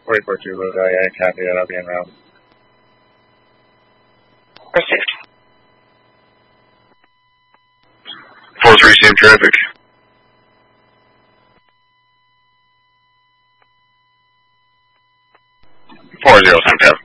4042 Louisville, yeah, copy that. I'll be en route. Received. 4-3, same traffic. 40, same traffic.